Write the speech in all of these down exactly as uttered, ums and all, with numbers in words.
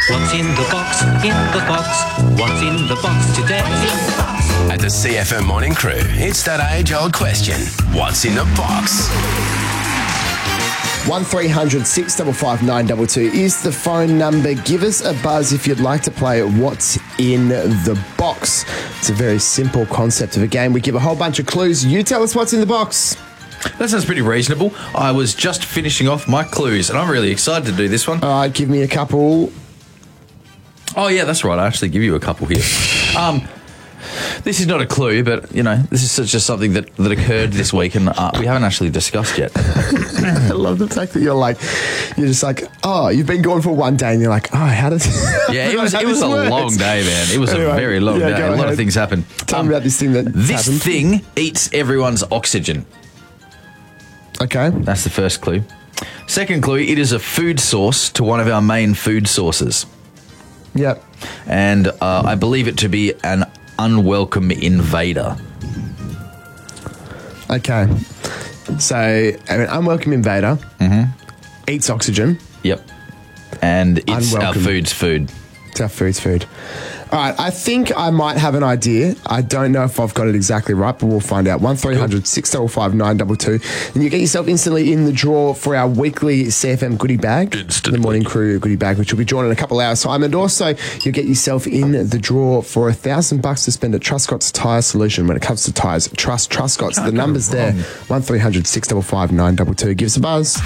What's in the box? In the box. What's in the box today? At the C F M Morning Crew, it's that age-old question. What's in the box? one three hundred six five five nine two two is the phone number. Give us a buzz if you'd like to play What's in the Box. It's a very simple concept of a game. We give a whole bunch of clues. You tell us what's in the box. That sounds pretty reasonable. I was just finishing off my clues, and I'm really excited to do this one. All right, give me a couple. Oh, yeah, that's right. I actually give you a couple here. Um, this is not a clue, but, you know, this is just something that, that occurred this week, and uh, we haven't actually discussed yet. I love the fact that you're like, you're just like, oh, you've been gone for one day, and you're like, oh, how did Yeah, it was, it was a works? long day, man. It was Anyway, a very long yeah, day. go A lot ahead. of things happened. Tell Um, me about this thing that This happened. thing eats everyone's oxygen. Okay. That's the first clue. Second clue, it is a food source to one of our main food sources. Yep. And uh, I believe it to be an unwelcome invader. Okay. So, an unwelcome invader eats oxygen. Yep. And it's our Unwelcome. food's food. It's our food's food. All right, I think I might have an idea. I don't know if I've got it exactly right, but we'll find out. one three hundred six five five nine two two. And you get yourself instantly in the draw for our weekly C F M goodie bag. Instantly. The Morning Crew goodie bag, which will be drawn in a couple hours' time. And also, you'll get yourself in the draw for a thousand bucks to spend at Truscott's Tyre Solution. When it comes to tyres, trust Truscott's. The number's there. one three hundred six five five nine two two. Give us a buzz.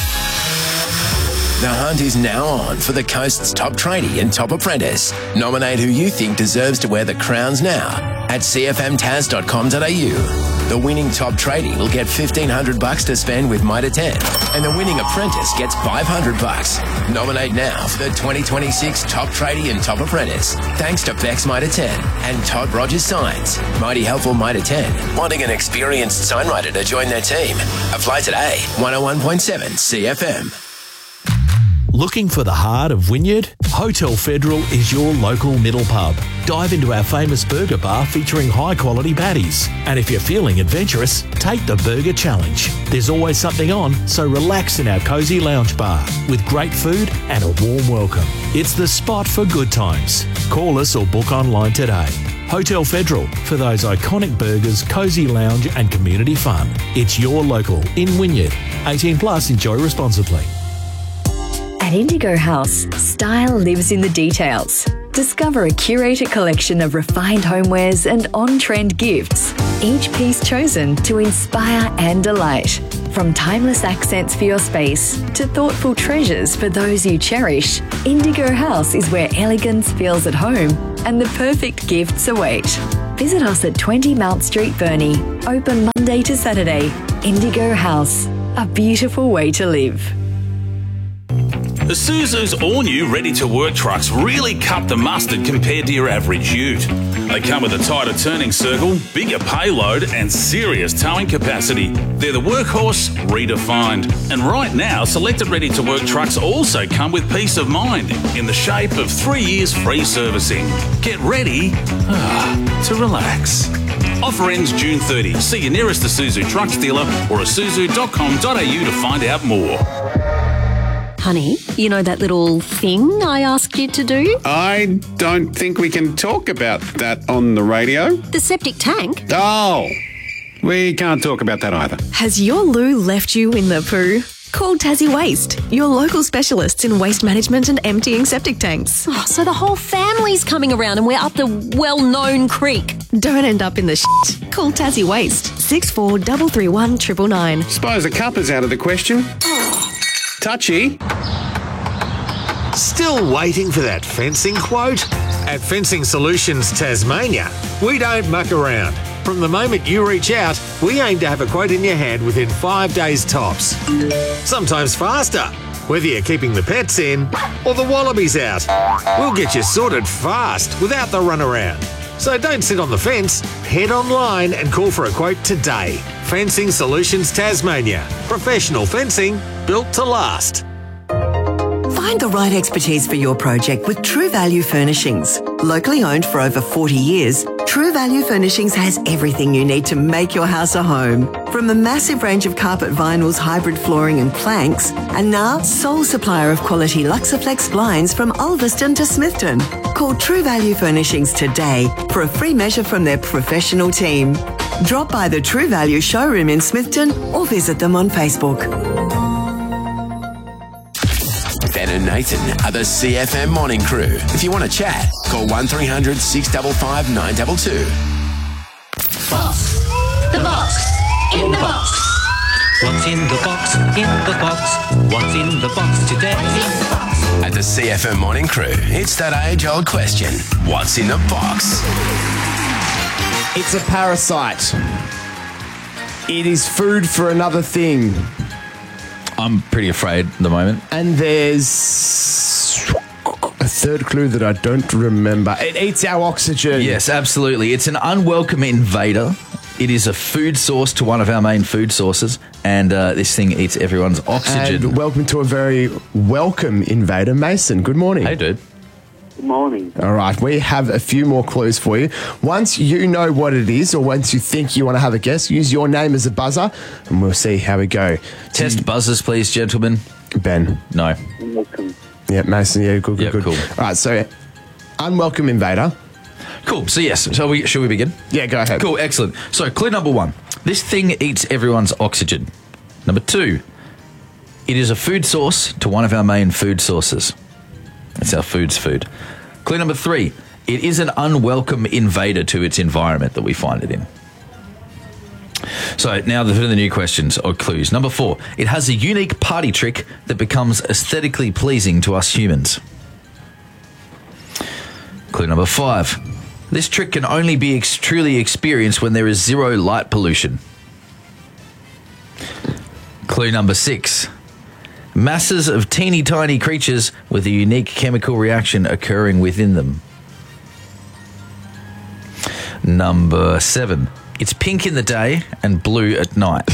The hunt is now on for the coast's top tradie and top apprentice. Nominate who you think deserves to wear the crowns now at c f m taz dot com dot a u. The winning top tradie will get fifteen hundred bucks to spend with Mitre ten, and the winning apprentice gets five hundred bucks. Nominate now for the twenty twenty-six top tradie and top apprentice. Thanks to Bex Mitre ten and Todd Rogers Signs. Mighty helpful Mitre ten. Wanting an experienced signwriter to join their team? Apply today. one oh one point seven C F M. Looking for the heart of Wynyard? Hotel Federal is your local middle pub. Dive into our famous burger bar featuring high-quality patties. And if you're feeling adventurous, take the Burger Challenge. There's always something on, so relax in our cosy lounge bar with great food and a warm welcome. It's the spot for good times. Call us or book online today. Hotel Federal, for those iconic burgers, cosy lounge and community fun. It's your local in Wynyard. eighteen plus, enjoy responsibly. At Indigo House, style lives in the details. Discover a curated collection of refined homewares and on-trend gifts, each piece chosen to inspire and delight. From timeless accents for your space to thoughtful treasures for those you cherish, Indigo House is where elegance feels at home and the perfect gifts await. Visit us at twenty Mount Street, Burnie. Open Monday to Saturday. Indigo House, a beautiful way to live. Isuzu's all-new ready-to-work trucks really cut the mustard compared to your average ute. They come with a tighter turning circle, bigger payload and serious towing capacity. They're the workhorse redefined. And right now, selected ready-to-work trucks also come with peace of mind in the shape of three years free servicing. Get ready ah, to relax. Offer ends June thirtieth. See your nearest Isuzu trucks dealer or isuzu dot com dot a u to find out more. Honey, you know that little thing I asked you to do? I don't think we can talk about that on the radio. The septic tank? Oh, we can't talk about that either. Has your loo left you in the poo? Call Tassie Waste, your local specialists in waste management and emptying septic tanks. Oh, so the whole family's coming around and we're up the well-known creek. Don't end up in the shit. Call Tassie Waste, six four three three one nine nine nine. Suppose a cup is out of the question. Touchy. Still waiting for that fencing quote? At Fencing Solutions Tasmania, we don't muck around. From the moment you reach out, we aim to have a quote in your hand within five days tops. Sometimes faster, whether you're keeping the pets in or the wallabies out. We'll get you sorted fast without the runaround. So don't sit on the fence, head online and call for a quote today. Fencing Solutions Tasmania. Professional fencing built to last. Find the right expertise for your project with True Value Furnishings. Locally owned for over forty years, True Value Furnishings has everything you need to make your house a home. From a massive range of carpet vinyls, hybrid flooring and planks, and now sole supplier of quality Luxaflex blinds from Ulverston to Smithton. Call True Value Furnishings today for a free measure from their professional team. Drop by the True Value showroom in Smithton or visit them on Facebook. Ben and Nathan are the C F M Morning Crew. If you want to chat, call one three hundred six five five nine two two. Box. The box. In the box. What's in the box? In the box. What's in the box today? At the C F M Morning Crew, it's that age-old question. What's in the box? It's a parasite. It is food for another thing. I'm pretty afraid at the moment. And there's a third clue that I don't remember. It eats our oxygen. Yes, absolutely. It's an unwelcome invader. It is a food source to one of our main food sources, and uh, this thing eats everyone's oxygen. And welcome to a very welcome invader, Mason. Good morning. Hey, dude. Good morning. All right, we have a few more clues for you. Once you know what it is, or once you think you want to have a guess, use your name as a buzzer, and we'll see how we go. Test buzzers, please, gentlemen. Ben. No. Welcome. Yeah, Mason. Yeah, good, good, Yep, good. cool. All right, so unwelcome invader. Cool. So, yes. So, we, should we begin? Yeah, go ahead. Cool. Excellent. So, clue number one. This thing eats everyone's oxygen. Number two. It is a food source to one of our main food sources. It's our food's food. Clue number three. It is an unwelcome invader to its environment that we find it in. So, now the, the new questions or clues. Number four. It has a unique party trick that becomes aesthetically pleasing to us humans. Clue number five. This trick can only be ex- truly experienced when there is zero light pollution. Clue number six. Masses of teeny tiny creatures with a unique chemical reaction occurring within them. Number seven. It's pink in the day and blue at night.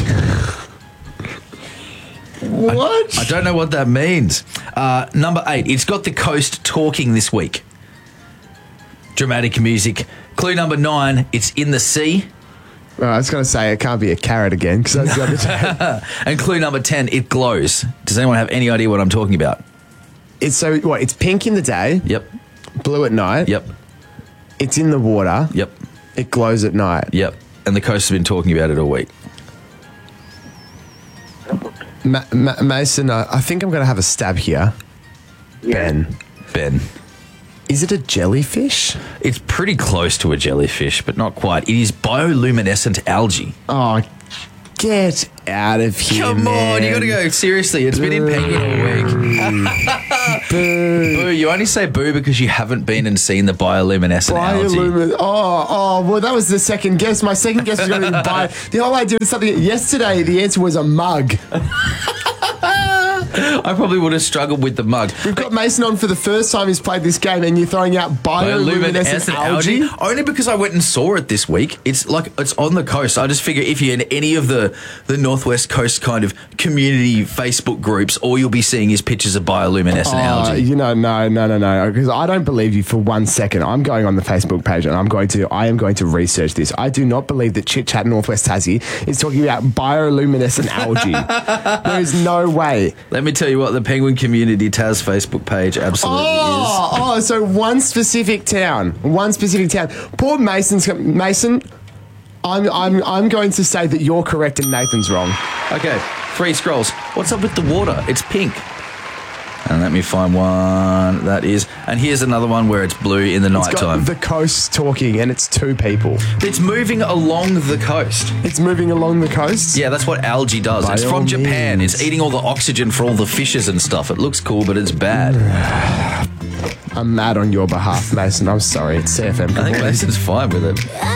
What? I, I don't know what that means. Uh, number eight. It's got the coast talking this week. Dramatic music. Clue number nine, it's in the sea. Well, I was going to say it can't be a carrot again. Cause that's the other day. And clue number ten, it glows. Does anyone have any idea what I'm talking about? It's so what? It's pink in the day. Yep. Blue at night. Yep. It's in the water. Yep. It glows at night. Yep. And the coast has been talking about it all week. Ma- Ma- Mason, uh, I think I'm going to have a stab here. Yeah. Ben. Ben. Is it a jellyfish? It's pretty close to a jellyfish, but not quite. It is bioluminescent algae. Oh, get out of here, Come man. on, you got to go. Seriously, it's been in Penguin all week. Boo. Boo, you only say boo because you haven't been and seen the bioluminescent algae. Biolumin- oh, oh, well, that was the second guess. My second guess was going to be bio. The whole idea was something. Yesterday, the answer was a mug. I probably would have struggled with the mug. We've got Mason on for the first time he's played this game, and you're throwing out bioluminescent algae. algae. Only because I went and saw it this week. It's like it's on the coast. I just figure if you're in any of the the Northwest Coast kind of community Facebook groups, all you'll be seeing is pictures of bioluminescent Oh, algae. you know, no, no, no, no, because I don't believe you for one second. I'm going on the Facebook page and I'm going to, I am going to research this. I do not believe that Chit Chat Northwest Tassie is talking about bioluminescent algae. There is no way. Let me tell you what the Penguin Community Tas Facebook page absolutely Oh, is. oh, so one specific town, one specific town. Poor Mason's Mason. I'm, I'm, I'm going to say that you're correct and Nathan's wrong. Okay, three scrolls. What's up with the water? It's pink. And let me find one that is. And here's another one where it's blue in the It's night got time. the coast talking, and it's two people. It's moving along the coast. It's moving along the coast? Yeah, that's what algae does. By it's all from Japan. means. It's eating all the oxygen for all the fishes and stuff. It looks cool, but it's bad. I'm mad on your behalf, Mason. I'm sorry. It's C F M. I think Mason's fine with it.